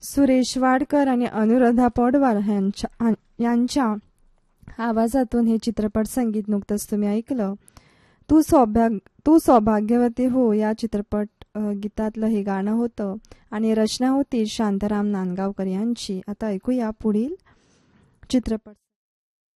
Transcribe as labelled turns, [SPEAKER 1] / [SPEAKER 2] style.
[SPEAKER 1] सुरेश वाडकर आणि अनुराधा पौडवाल यांच्या आवाजातून हे चित्रपट संगीत नुकतंच तुम्ही ऐकलं. तू सौभाग्यवती हो या चित्रपट गीतातलं हे गाणं होतं आणि रचना होती शांताराम नांदगावकर यांची. आता ऐकूया पुढील चित्रपट.